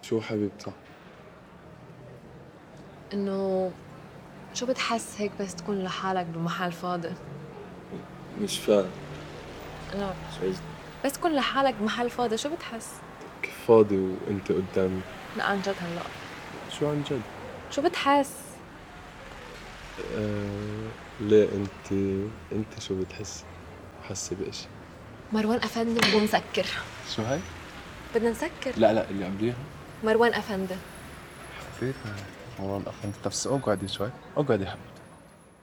شو حبيبتي؟ إنه شو بتحس هيك بس تكون لحالك بمحل فاضي؟ مش فاهم. لا، شو قصدك؟ بس تكون لحالك بمحل فاضي شو بتحس؟ كيف فاضي وانت قدامي؟ لا عن جد هلأ شو عن جد؟ شو بتحس؟ ليه انت شو بتحس؟ حاسة بإشي؟ مروان أفندي بدنا نسكر. شو هاي؟ بدنا نسكر. لا لا، اللي قبليها مروان أفندي. حبيبها. مروان أخ، انت بس اقعدي شوي، اقعدي حبيبي.